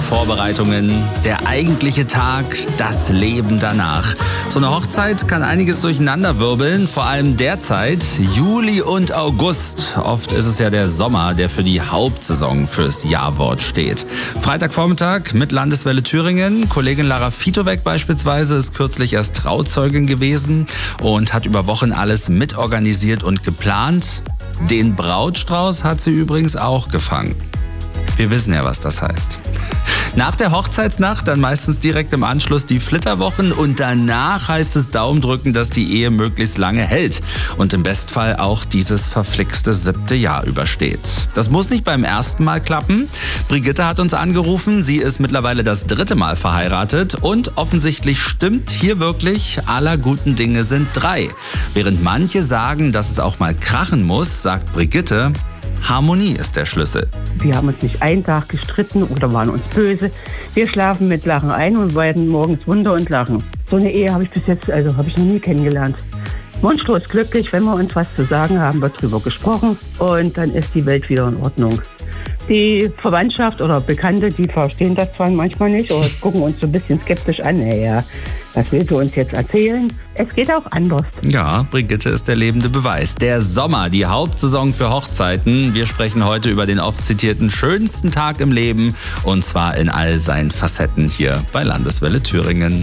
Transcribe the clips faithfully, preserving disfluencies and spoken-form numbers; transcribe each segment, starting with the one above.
Vorbereitungen, der eigentliche Tag, das Leben danach. So eine Hochzeit kann einiges durcheinanderwirbeln, vor allem derzeit, Juli und August. Oft ist es ja der Sommer, der für die Hauptsaison fürs Jawort steht. Freitagvormittag mit Landeswelle Thüringen. Kollegin Lara Fitowek beispielsweise ist kürzlich erst Trauzeugin gewesen und hat über Wochen alles mitorganisiert und geplant. Den Brautstrauß hat sie übrigens auch gefangen. Wir wissen ja, was das heißt. Nach der Hochzeitsnacht dann meistens direkt im Anschluss die Flitterwochen und danach heißt es Daumen drücken, dass die Ehe möglichst lange hält und im Bestfall auch dieses verflixte siebte Jahr übersteht. Das muss nicht beim ersten Mal klappen. Brigitte hat uns angerufen, sie ist mittlerweile das dritte Mal verheiratet und offensichtlich stimmt hier wirklich, aller guten Dinge sind drei. Während manche sagen, dass es auch mal krachen muss, sagt Brigitte, Harmonie ist der Schlüssel. Wir haben uns nicht einen Tag gestritten oder waren uns böse. Wir schlafen mit Lachen ein und werden morgens Wunder und lachen. So eine Ehe habe ich bis jetzt, also habe ich noch nie kennengelernt. Monstros glücklich, wenn wir uns was zu sagen haben, wird drüber gesprochen und dann ist die Welt wieder in Ordnung. Die Verwandtschaft oder Bekannte, die verstehen das zwar manchmal nicht oder gucken uns so ein bisschen skeptisch an. Naja, was willst du uns jetzt erzählen? Es geht auch anders. Ja, Brigitte ist der lebende Beweis. Der Sommer, die Hauptsaison für Hochzeiten. Wir sprechen heute über den oft zitierten schönsten Tag im Leben und zwar in all seinen Facetten hier bei Landeswelle Thüringen.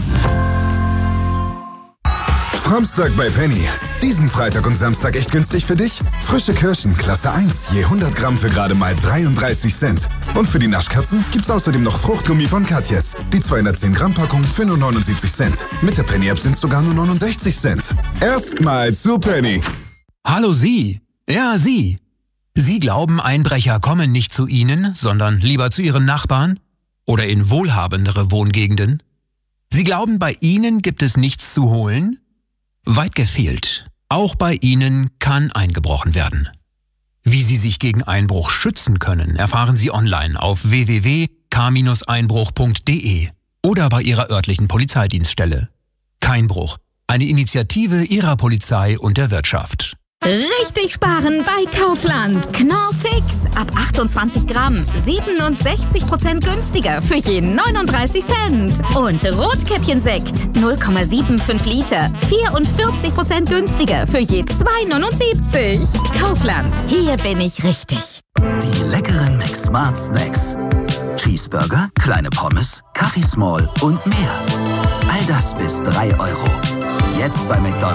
Samstag bei Penny. Diesen Freitag und Samstag echt günstig für dich? Frische Kirschen, Klasse eins, je hundert Gramm für gerade mal dreiunddreißig Cent. Und für die Naschkatzen gibt's außerdem noch Fruchtgummi von Katjes. Die zweihundertzehn Gramm Packung für nur neunundsiebzig Cent. Mit der Penny-App sind's sogar nur neunundsechzig Cent. Erstmal zu Penny. Hallo Sie. Ja, Sie. Sie glauben, Einbrecher kommen nicht zu Ihnen, sondern lieber zu Ihren Nachbarn? Oder in wohlhabendere Wohngegenden? Sie glauben, bei Ihnen gibt es nichts zu holen? Weit gefehlt. Auch bei Ihnen kann eingebrochen werden. Wie Sie sich gegen Einbruch schützen können, erfahren Sie online auf w w w punkt k einbruch punkt d e oder bei Ihrer örtlichen Polizeidienststelle. Keinbruch. Eine Initiative Ihrer Polizei und der Wirtschaft. Richtig sparen bei Kaufland. Knorr Fix ab achtundzwanzig Gramm. siebenundsechzig Prozent günstiger für je neununddreißig Cent. Und Rotkäppchensekt null Komma fünfundsiebzig Liter. vierundvierzig Prozent günstiger für je zwei neunundsiebzig. Kaufland. Hier bin ich richtig. Die leckeren McSmart Snacks. Cheeseburger, kleine Pommes, Kaffee Small und mehr. All das bis drei Euro. Jetzt bei McDonald's.